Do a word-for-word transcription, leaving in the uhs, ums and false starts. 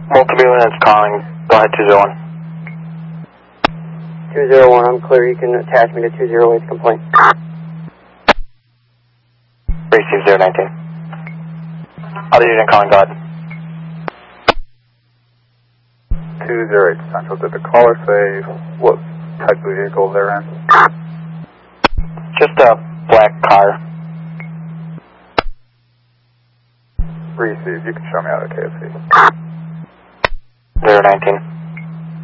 Multiple units calling. Go ahead, two zero one. two zero one, I'm clear. You can attach me to two zero eight's complaint. Receive zero nineteen. Other unit calling, go ahead. two zero eight Central, did the caller say what type of vehicle they're in? Just a black car. Receive, you can show me out of K F C. zero nineteen.